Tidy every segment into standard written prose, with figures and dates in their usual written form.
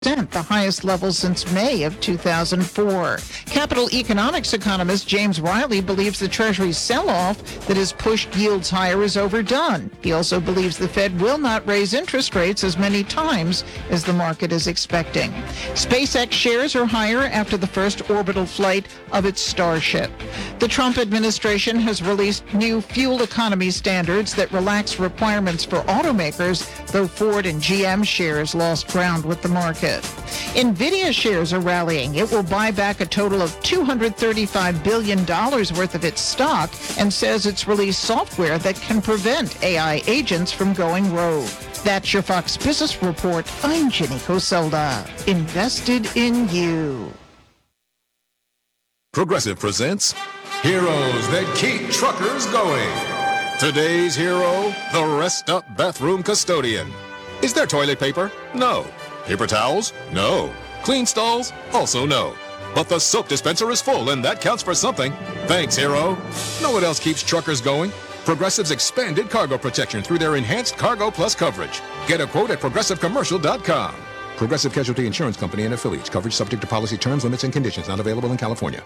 the highest level since May of 2004. Capital Economics economist James Riley believes the Treasury's sell-off that has pushed yields higher is overdone. He also believes the Fed will not raise interest rates as many times as the market is expecting. SpaceX shares are higher after the first orbital flight of its Starship. The Trump administration has released new fuel economy standards that relax requirements for automakers, though Ford and GM shares lost ground with the market. NVIDIA shares are rallying. It will buy back a total of $235 billion worth of its stock and says it's released software that can prevent AI agents from going rogue. That's your Fox Business Report. I'm Jenny Coselda. Invested in you. Progressive presents Heroes That Keep Truckers Going. Today's hero, the Rest Up Bathroom Custodian. Is there toilet paper? No. Paper towels? No. Clean stalls? Also no. But the soap dispenser is full, and that counts for something. Thanks, hero. Know what else keeps truckers going? Progressive's expanded cargo protection through their enhanced Cargo Plus coverage. Get a quote at progressivecommercial.com. Progressive Casualty Insurance Company and affiliates. Coverage subject to policy terms, limits, and conditions. Not available in California.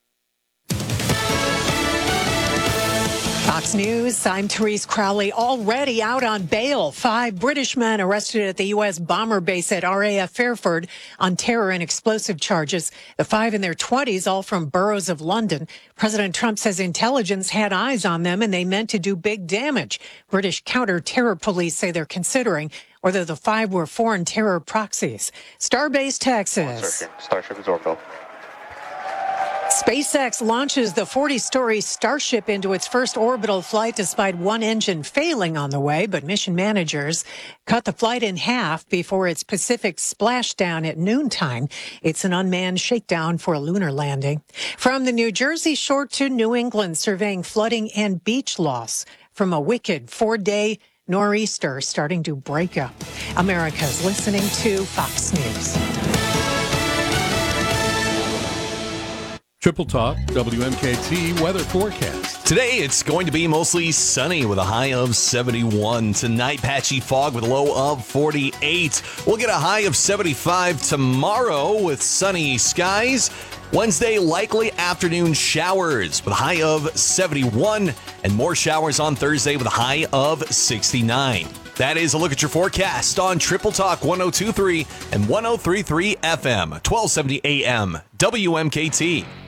Fox News, I'm Therese Crowley, already out on bail. 5 British men arrested at the U.S. bomber base at RAF Fairford on terror and explosive charges. The 5 in their 20s, all from boroughs of London. President Trump says intelligence had eyes on them and they meant to do big damage. British counter-terror police say they're considering whether the 5 were foreign terror proxies. Starbase, Texas. Starship is orbital. SpaceX launches the 40-story Starship into its first orbital flight despite one engine failing on the way, but mission managers cut the flight in half before its Pacific splashdown at noontime. It's an unmanned shakedown for a lunar landing. From the New Jersey shore to New England, surveying flooding and beach loss from a wicked 4-day nor'easter starting to break up. America's listening to Fox News. Triple Talk, WMKT weather forecast. Today, it's going to be mostly sunny with a high of 71. Tonight, patchy fog with a low of 48. We'll get a high of 75 tomorrow with sunny skies. Wednesday, likely afternoon showers with a high of 71. And more showers on Thursday with a high of 69. That is a look at your forecast on Triple Talk 102.3 and 103.3 FM, 1270 AM, WMKT.